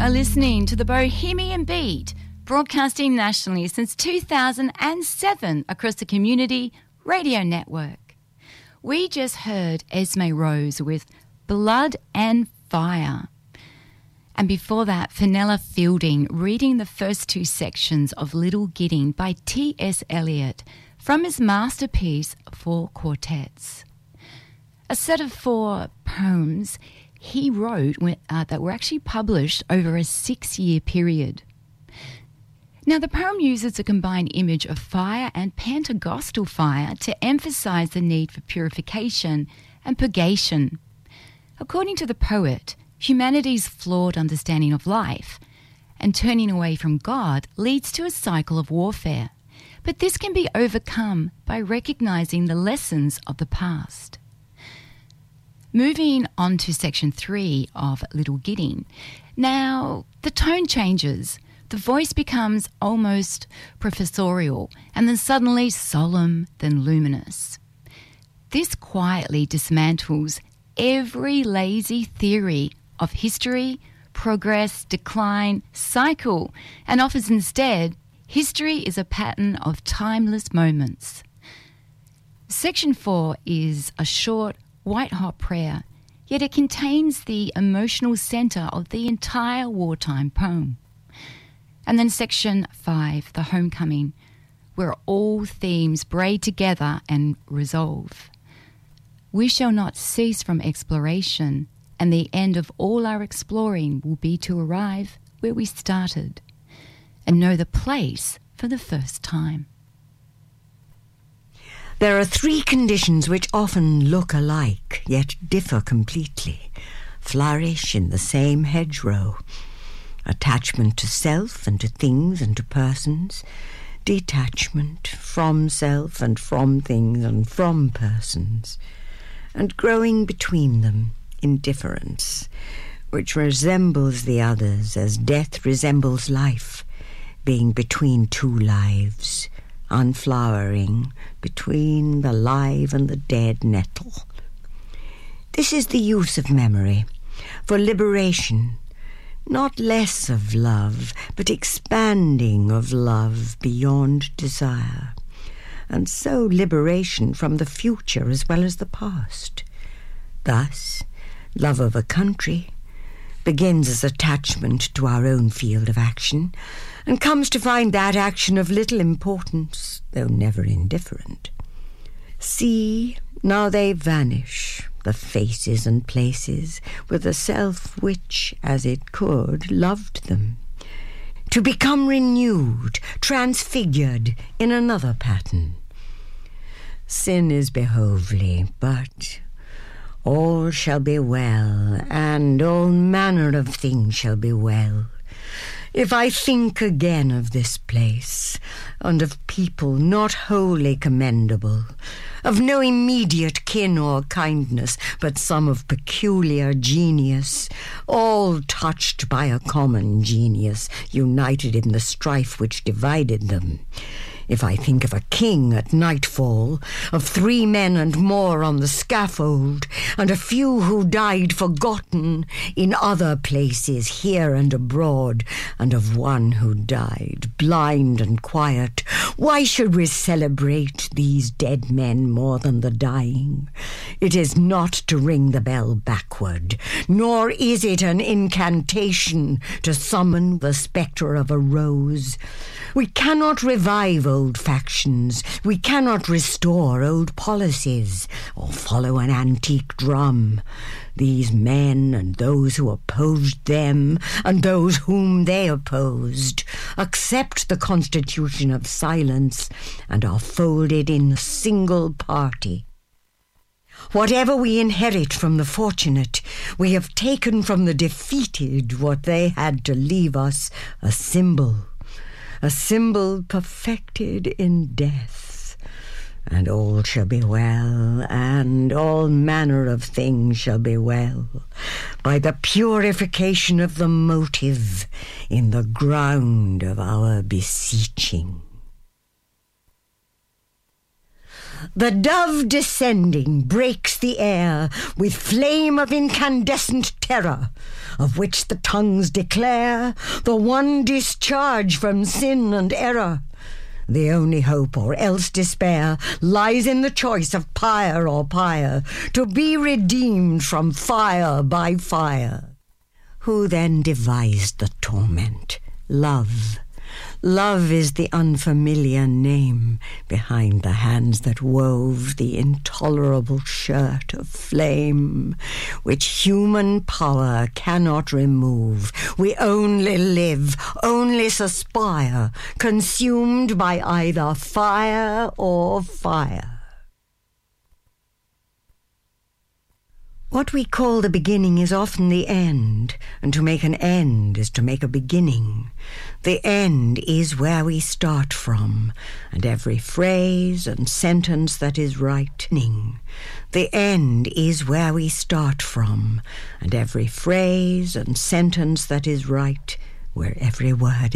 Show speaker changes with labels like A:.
A: are listening to the Bohemian Beat, broadcasting nationally since 2007 across the Community Radio Network. We just heard Esme Rose with Blood and Fire. And before that, Fenella Fielding reading the first two sections of Little Gidding by T.S. Eliot from his masterpiece, Four Quartets. A set of 4 poems he wrote that were actually published over a 6-year period. Now, the poem uses a combined image of fire and Pentecostal fire to emphasise the need for purification and purgation. According to the poet, humanity's flawed understanding of life and turning away from God leads to a cycle of warfare, but this can be overcome by recognising the lessons of the past. Moving on to section 3 of Little Gidding. Now, the tone changes. The voice becomes almost professorial and then suddenly solemn, then luminous. This quietly dismantles every lazy theory of history, progress, decline, cycle, and offers instead, history is a pattern of timeless moments. Section 4 is a short, white-hot prayer, yet it contains the emotional centre of the entire wartime poem. And then section 5, the homecoming, where all themes braid together and resolve. We shall not cease from exploration, and the end of all our exploring will be to arrive where we started and know the place for the first time.
B: There are 3 conditions which often look alike, yet differ completely, flourish in the same hedgerow. Attachment to self and to things and to persons, detachment from self and from things and from persons, and growing between them, indifference, which resembles the others as death resembles life, being between 2 lives, unflowering between the live and the dead nettle. This is the use of memory for liberation, not less of love, but expanding of love beyond desire, and so liberation from the future as well as the past. Thus, love of a country begins as attachment to our own field of action, and comes to find that action of little importance, though never indifferent. See, now they vanish, the faces and places, with a self which, as it could, loved them, to become renewed, transfigured in another pattern. Sin is behovely, but all shall be well, and all manner of things shall be well. If I think again of this place, and of people not wholly commendable, of no immediate kin or kindness, but some of peculiar genius, all touched by a common genius, united in the strife which divided them. If I think of a king at nightfall, of 3 men and more on the scaffold, and a few who died forgotten in other places here and abroad, and of one who died blind and quiet, why should we celebrate these dead men more than the dying? It is not to ring the bell backward, nor is it an incantation to summon the spectre of a rose. We cannot revive old factions, we cannot restore old policies, or follow an antique drum. These men and those who opposed them, and those whom they opposed, accept the constitution of silence, and are folded in a single party. Whatever we inherit from the fortunate, we have taken from the defeated what they had to leave us, a symbol perfected in death. And all shall be well, and all manner of things shall be well, by the purification of the motive in the ground of our beseeching. The dove descending breaks the air with flame of incandescent terror, of which the tongues declare the one discharge from sin and error. The only hope or else despair lies in the choice of pyre or pyre, to be redeemed from fire by fire. Who then devised the torment? Love. Love is the unfamiliar name behind the hands that wove the intolerable shirt of flame, which human power cannot remove. We only live, only suspire, consumed by either fire or fire. What we call the beginning is often the end, and to make an end is to make a beginning. The end is where we start from, and every phrase and sentence that is writing. The end is where we start from, and every phrase and sentence that is right, where every word